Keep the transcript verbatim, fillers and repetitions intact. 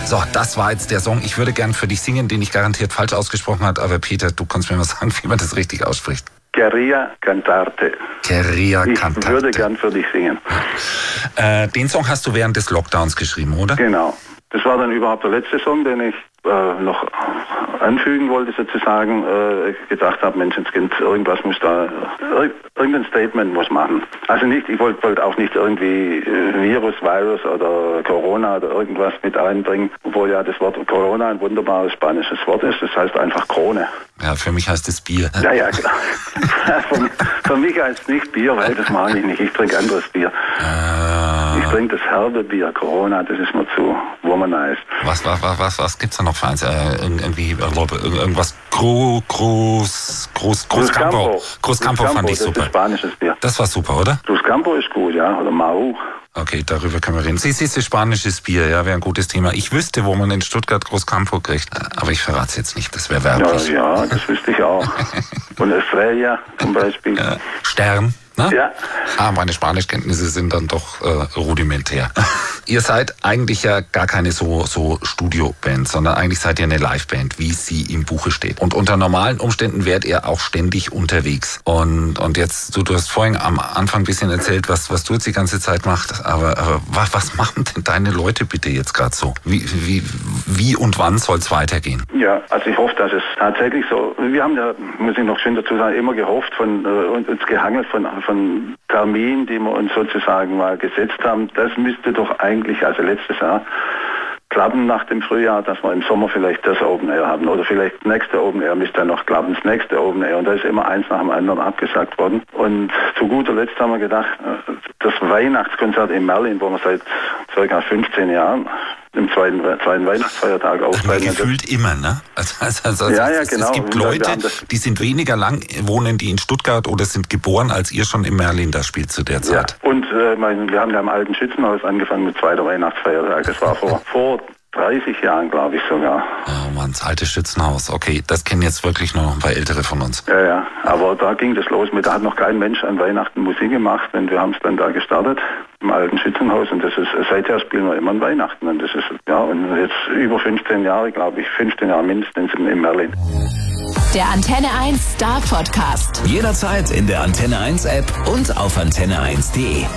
So, das war jetzt der Song. Ich würde gern für dich singen, den ich garantiert falsch ausgesprochen habe. Aber Peter, du kannst mir mal sagen, wie man das richtig ausspricht. Quería cantarte. Quería cantarte. Ich würde gern für dich singen. Äh, den Song hast du während des Lockdowns geschrieben, oder? Genau. Das war dann überhaupt der letzte Song, den ich äh, noch anfügen wollte, sozusagen. Äh, gedacht habe, Menschenskind, irgendwas muss da, ir- irgendein Statement muss machen. Also nicht, ich wollte wollt auch nicht irgendwie äh, Virus, Virus oder Corona oder irgendwas mit einbringen, obwohl ja das Wort Corona ein wunderbares spanisches Wort ist. Das heißt einfach Krone. Ja, für mich heißt es Bier. Ja, ja, klar. für, für mich heißt es nicht Bier, weil das mag ich nicht. Ich trinke anderes Bier. Äh, Ich trinke das herbe Bier. Corona, das ist mir zu womanized. was, was, was, was, was gibt's da noch für eins? Äh, irgendwie, äh, irgendwas Gro, Groß, Groß, Großcampo. Großcampo fand ich das super. ist spanisches Bier. Das war super, oder? Großcampo ist gut, ja, oder Mau. Okay, darüber können wir reden. Sie siehst, spanisches Bier, ja, wäre ein gutes Thema. Ich wüsste, wo man in Stuttgart Großcampo kriegt, aber ich verrate es jetzt nicht, das wäre Ja, werblich. ja, das wüsste ich auch. Und Estrella zum Beispiel. Ja, Stern, ne? Ja. Ah, meine Spanischkenntnisse sind dann doch äh, rudimentär. Ihr seid eigentlich ja gar keine so, so Studioband, sondern eigentlich seid ihr eine Liveband, wie sie im Buche steht. Und unter normalen Umständen wärt ihr auch ständig unterwegs. Und, und jetzt, du, du hast vorhin am Anfang ein bisschen erzählt, was, was du jetzt die ganze Zeit machst, aber, aber was, was machen denn deine Leute bitte jetzt gerade so? Wie, wie, wie und wann soll es weitergehen? Ja, also ich hoffe, dass es tatsächlich so, wir haben ja, muss ich noch schön dazu sagen, immer gehofft von, äh, und uns gehangelt von, von Terminen, die wir uns sozusagen mal gesetzt haben. Das müsste doch eigentlich, also letztes Jahr, klappen nach dem Frühjahr, dass wir im Sommer vielleicht das Open Air haben oder vielleicht das nächste Open Air müsste dann noch klappen, das nächste Open Air, und da ist immer eins nach dem anderen abgesagt worden. Und zu guter Letzt haben wir gedacht, das Weihnachtskonzert in Merlin, wo wir seit ca. fünfzehn Jahren im zweiten, zweiten Weihnachtsfeiertag auftreten. Gefühlt immer, ne? Also, also, also ja, ja, es, genau. Es gibt Leute, die sind weniger lang, wohnen die in Stuttgart oder sind geboren, als ihr schon in Merlin da spielt zu der Zeit. Ja. Und äh, mein, wir haben ja im alten Schützenhaus angefangen mit zweiter Weihnachtsfeiertag. Das war vor, vor dreißig Jahren, glaube ich sogar. Oh Mann, das alte Schützenhaus. Okay, das kennen jetzt wirklich nur noch ein paar Ältere von uns. Ja, ja. Aber da ging das los mit, da hat noch kein Mensch an Weihnachten Musik gemacht, und wir haben es dann da gestartet im alten Schützenhaus, und das ist, seither spielen wir immer an Weihnachten, und das ist, ja, und jetzt über fünfzehn Jahre, glaube ich, fünfzehn Jahre mindestens in Merlin. Der Antenne eins Star Podcast. Jederzeit in der Antenne eins App und auf antenne eins punkt de.